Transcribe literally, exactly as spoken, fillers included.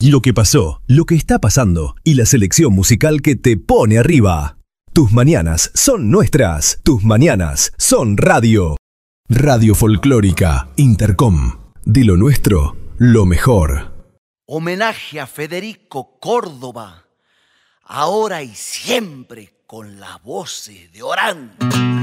Lo que pasó, lo que está pasando y la selección musical que te pone arriba. Tus mañanas son nuestras. Tus mañanas son radio. Radio Folclórica Intercom. De lo nuestro, lo mejor. Homenaje a Federico Córdoba, ahora y siempre con las voces de Orán.